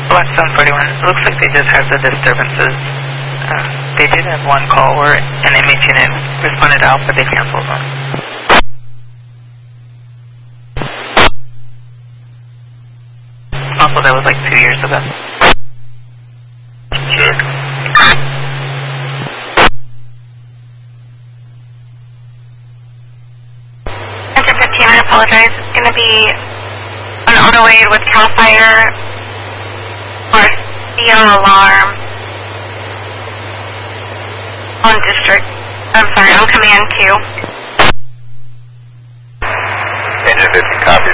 West 741. It looks like they just have the disturbances. They did have one call where an image unit responded out, but they canceled one. Also, that was like 2 years ago. Check. Enter 15, I apologize. It's going to be an auto aid with CAL FIRE or CO alarm on district. I'm sorry, on command Q. Engine 50, copy